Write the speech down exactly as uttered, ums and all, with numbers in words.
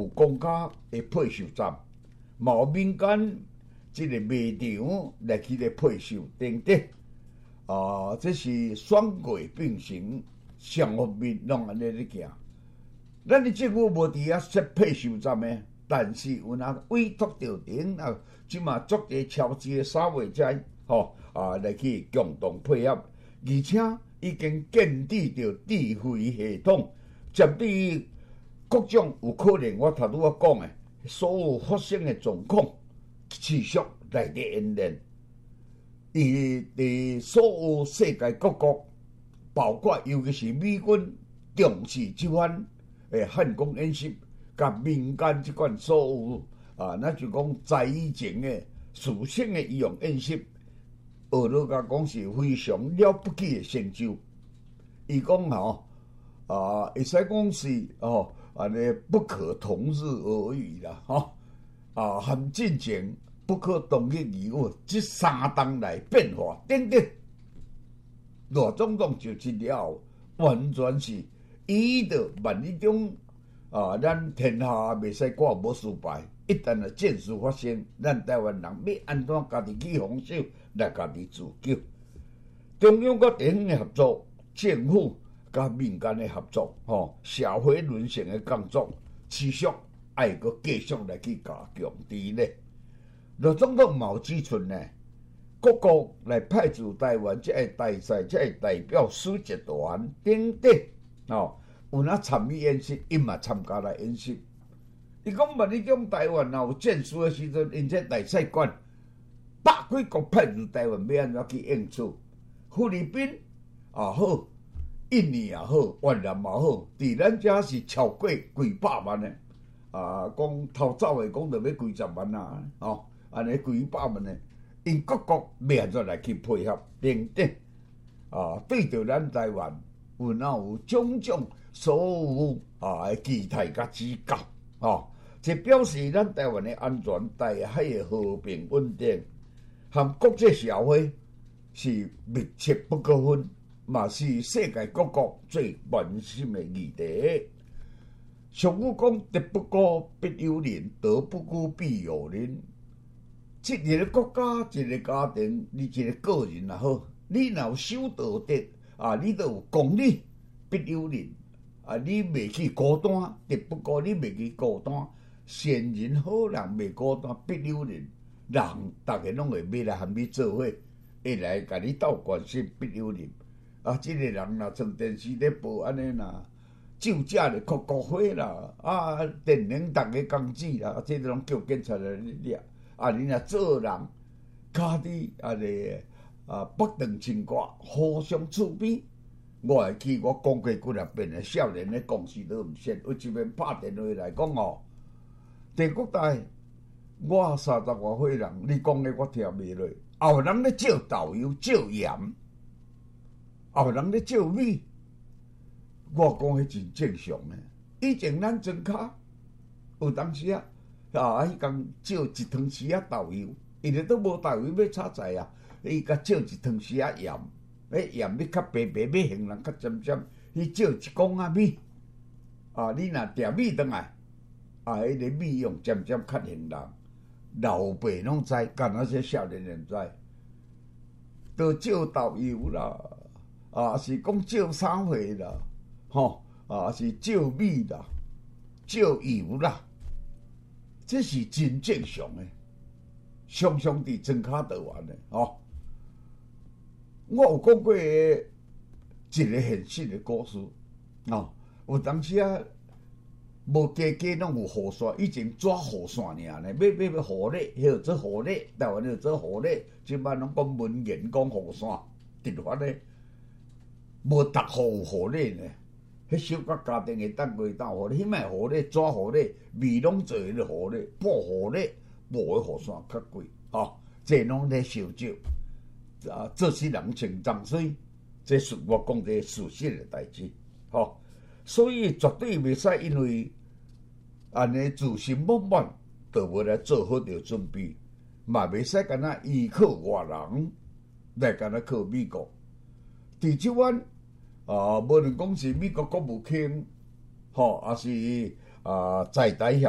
有公家的配售站，嘛有民间即个卖场来去咧配售等等。啊，这是双轨并行，双方面拢安尼咧行。咱的政府无伫遐设配售站诶，但是有若委托着顶啊，即嘛足个超市诶消费者吼啊来去共同配合，而且已经建立着智慧系统，针对各种有可能我头拄我讲诶所有发生诶状况，持续来伫演练。伊伫所有世界各国，包括尤其是美军重视即款诶汉光演习，甲民间即款所有啊，那就讲在以前诶事先诶医用演习，俄罗甲讲是非常了不起诶成就。伊讲吼啊，会使讲是哦，安尼不可同日而语啦，吼啊，含进前。不可同日而语，这三当来变化等等，罗总统就这了，完全是依着万一中啊，咱天下袂使挂无事败。一旦啊战事发生，咱台湾人要安怎家己去防守，来家己自救。中央甲地方的合作，政府甲民间的合作，吼，社会伦常的工作，持续爱个继续来去加强伫咧。罗总统嘛有指出呢，各国来派驻台湾，即个大使，即个代表使节团等等，哦，有哪参与演习，伊嘛参加来演习。伊讲万你讲台湾若有战事的时阵，因这大使馆百几国派驻台湾，要安怎去应处？菲律宾也好，印尼也好，越南也好，伫咱遮是超过几百万的，啊，讲头走的讲着要几十万啊，哦。安尼几百万呢？因各国要安怎来去配合等等啊？对着咱台湾有哪有种种所有啊的期待甲指教啊？这表示咱台湾的安全、台海的和平稳定，和国际社会是密切不可分，嘛是世界各国最关心的议题。俗语讲：敌不过必有邻，得不过必有邻。即一个国家、一个家庭，你一个个人也好，你若有守道德啊，你都有公理，必有邻啊！你袂去孤单，敌不过你袂去孤单，善人好人袂孤单，必有邻。人逐个拢会要来和你做伙，会来甲你斗关心，必有邻。啊，即、这个人若从电视咧报安尼啦，酒驾咧扣国会啦，啊，电铃逐个工资啦，即、这个拢叫警察来掠。啊！你若做人，家己啊咧啊不断情挂，互相处边。我会记我讲过几啊遍的少年的公司都毋信，有一面拍电话来讲哦，帝国大，我三十外岁人，你讲的我听袂落。后人咧照豆油、照盐，后人咧照米，我讲迄真正常的。以前咱庄脚有当时啊。啊！迄工照一汤匙啊豆油，因为都无豆油要炒菜啊，伊甲照一汤匙啊盐，迄盐你较白白，要形人较尖尖，伊照一公啊米，啊，你若调米转来，啊，迄个米用尖尖较形人，老爸拢知，干那些少年人知，都照豆油啦，啊，是讲照啥货啦，吼，啊，是照米啦，照油啦。这是真正常的，常常伫庄脚台湾的哦。我有讲过一个现实的故事哦。有当时啊，无家家拢有雨伞，以前抓雨伞尔呢，要要要雨伞，迄做雨伞，台湾叫做雨伞，即摆拢讲文言讲雨伞，直发咧，无逐户有雨伞呢。迄小甲家庭会当过当雨伞，迄卖雨伞抓雨伞，味拢做迄个雨伞，布雨伞，无的雨伞较贵，吼，这拢咧烧酒，啊，做事人穿脏水，这是我讲的事实的代志，吼，所以绝对袂使因为安尼自信满满，就无来做好着准备，嘛袂使干那依靠外人来干那靠美国，伫即阮。啊，无论讲是美国国务卿，吼，还是啊在台协